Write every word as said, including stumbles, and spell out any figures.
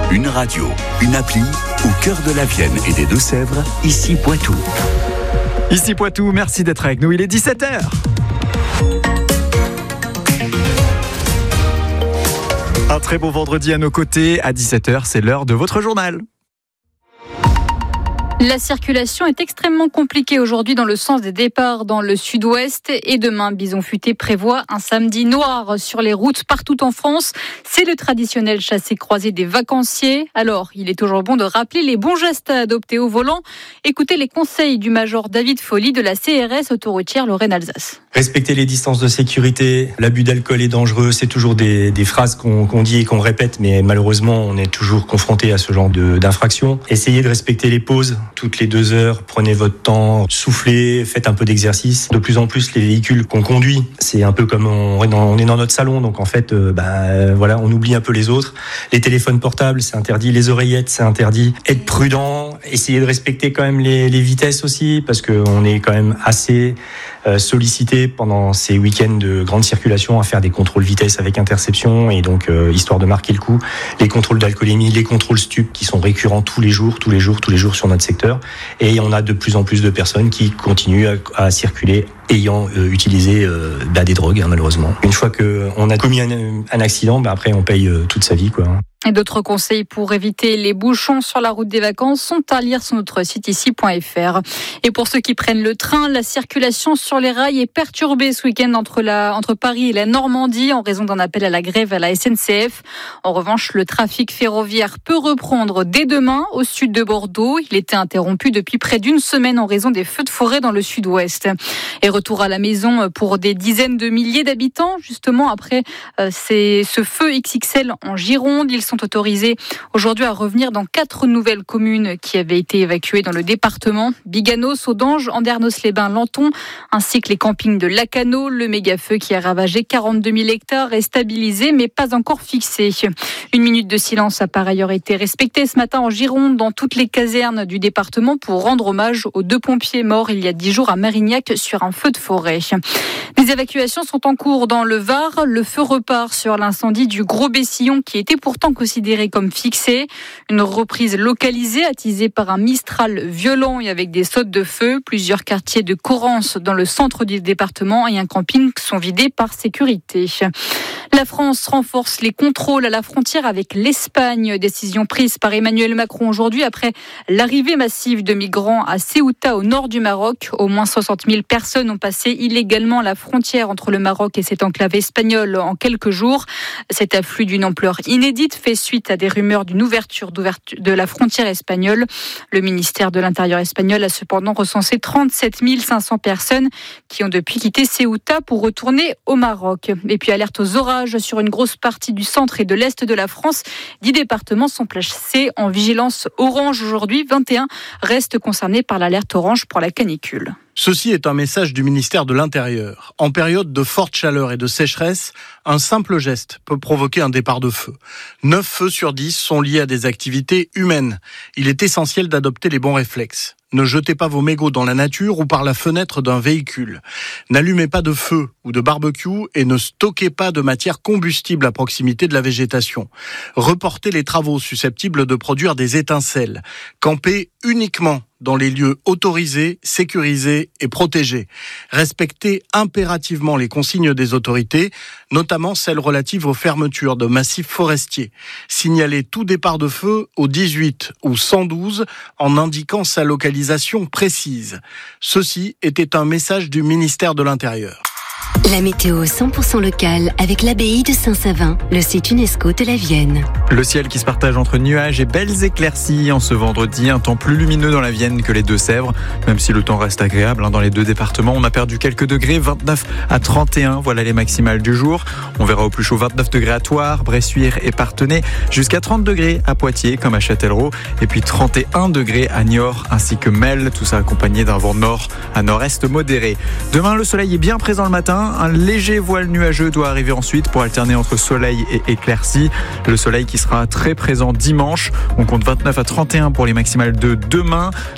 Une radio, une appli, au cœur de la Vienne et des Deux-Sèvres, ici Poitou. Ici Poitou, merci d'être avec nous, il est dix-sept heures. Un très beau vendredi à nos côtés, à dix-sept heures, c'est l'heure de votre journal. La circulation est extrêmement compliquée aujourd'hui dans le sens des départs dans le sud-ouest et demain, Bison Futé prévoit un samedi noir sur les routes partout en France. C'est le traditionnel chassé-croisé des vacanciers. Alors, il est toujours bon de rappeler les bons gestes à adopter au volant. Écoutez les conseils du major David Folly de la C R S autoroutière Lorraine-Alsace. Respecter les distances de sécurité, l'abus d'alcool est dangereux, c'est toujours des, des phrases qu'on, qu'on dit et qu'on répète, mais malheureusement, on est toujours confronté à ce genre de, d'infraction. Essayez de respecter les pauses. Toutes les deux heures, prenez votre temps, soufflez, faites un peu d'exercice. De plus en plus, les véhicules qu'on conduit, c'est un peu comme on est dans, on est dans notre salon, donc en fait, euh, bah, euh, voilà, on oublie un peu les autres. Les téléphones portables, c'est interdit. Les oreillettes, c'est interdit. Être prudent, essayez de respecter quand même les, les vitesses aussi, parce qu'on est quand même assez euh, sollicité pendant ces week-ends de grande circulation à faire des contrôles vitesse avec interception, et donc euh, histoire de marquer le coup, les contrôles d'alcoolémie, les contrôles stup qui sont récurrents tous les jours, tous les jours, tous les jours sur notre secteur. Et on a de plus en plus de personnes qui continuent à, à circuler ayant euh, utilisé euh, bah, des drogues, hein, malheureusement. Une fois qu'on a commis un, un accident, bah, après on paye euh, toute sa vie, quoi. Et d'autres conseils pour éviter les bouchons sur la route des vacances sont à lire sur notre site ici point f r. Et pour ceux qui prennent le train, la circulation sur les rails est perturbée ce week-end entre, la, entre Paris et la Normandie en raison d'un appel à la grève à la S N C F. En revanche, le trafic ferroviaire peut reprendre dès demain au sud de Bordeaux. Il était interrompu depuis près d'une semaine en raison des feux de forêt dans le sud-ouest. Et retour à la maison pour des dizaines de milliers d'habitants, justement après euh, c'est ce feu X X L en Gironde. Ils sont autorisés aujourd'hui à revenir dans quatre nouvelles communes qui avaient été évacuées dans le département. Biganos, Audange, Andernos-les-Bains, Lanton, ainsi que les campings de Lacano. Le méga-feu qui a ravagé quarante-deux mille hectares est stabilisé mais pas encore fixé. Une minute de silence a par ailleurs été respectée ce matin en Gironde dans toutes les casernes du département pour rendre hommage aux deux pompiers morts il y a dix jours à Marignac sur un feu de forêt. Les évacuations sont en cours dans le Var. Le feu repart sur l'incendie du Gros Bessillon qui était pourtant considéré comme fixé. Une reprise localisée attisée par un Mistral violent et avec des sautes de feu. Plusieurs quartiers de Corrence dans le centre du département et un camping sont vidés par sécurité. La France renforce les contrôles à la frontière avec l'Espagne. Décision prise par Emmanuel Macron aujourd'hui après l'arrivée massive de migrants à Ceuta au nord du Maroc. Au moins soixante mille personnes ont passé illégalement la frontière entre le Maroc et cette enclave espagnole en quelques jours. Cet afflux d'une ampleur inédite fait suite à des rumeurs d'une ouverture de la frontière espagnole. Le ministère de l'Intérieur espagnol a cependant recensé trente-sept mille cinq cents personnes qui ont depuis quitté Ceuta pour retourner au Maroc. Et puis alerte aux orages sur une grosse partie du centre et de l'est de la France. dix départements sont placés en vigilance orange aujourd'hui. vingt et un restent concernés par l'alerte orange pour la canicule. Ceci est un message du ministère de l'Intérieur. En période de forte chaleur et de sécheresse, un simple geste peut provoquer un départ de feu. neuf feux sur dix sont liés à des activités humaines. Il est essentiel d'adopter les bons réflexes. Ne jetez pas vos mégots dans la nature ou par la fenêtre d'un véhicule. N'allumez pas de feu ou de barbecue et ne stockez pas de matière combustible à proximité de la végétation. Reportez les travaux susceptibles de produire des étincelles. Campez uniquement dans les lieux autorisés, sécurisés et protégés. Respectez impérativement les consignes des autorités, notamment celles relatives aux fermetures de massifs forestiers. Signalez tout départ de feu au dix-huit ou cent douze en indiquant sa localisation précise. Ceci était un message du ministère de l'Intérieur. La météo cent pour cent locale avec l'abbaye de Saint-Savin, le site UNESCO de la Vienne. Le ciel qui se partage entre nuages et belles éclaircies en ce vendredi, un temps plus lumineux dans la Vienne que les Deux-Sèvres, même si le temps reste agréable hein, dans les deux départements. On a perdu quelques degrés, vingt-neuf à trente et un, voilà les maximales du jour. On verra au plus chaud vingt-neuf degrés à Thouars, Bressuire et Parthenay, jusqu'à trente degrés à Poitiers comme à Châtellerault, et puis trente et un degrés à Niort ainsi que Melle, tout ça accompagné d'un vent nord à nord-est modéré. Demain, le soleil est bien présent le matin. Un léger voile nuageux doit arriver ensuite pour alterner entre soleil et éclaircies. Le soleil qui sera très présent dimanche. On compte vingt-neuf à trente et un pour les maximales de demain.